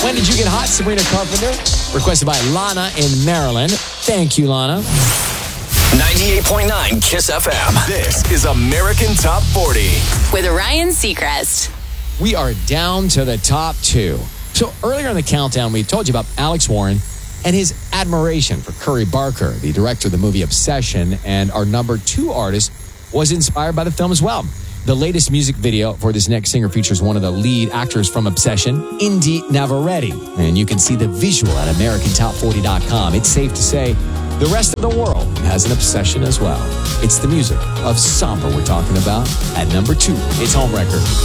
When Did You Get Hot? Sabrina Carpenter. Requested by Lana in Maryland. Thank you, Lana. 98.9 KISS FM. This is American Top 40. With Ryan Seacrest. We are down to the top 2. So earlier in the countdown, we told you about Alex Warren and his admiration for Curry Barker, the director of the movie Obsession, and our number 2 artist was inspired by the film as well. The latest music video for this next singer features one of the lead actors from Obsession, Indy Navarrete. And you can see the visual at AmericanTop40.com. It's safe to say the rest of the world has an obsession as well. It's the music of Samba we're talking about. At number 2, it's Home Record.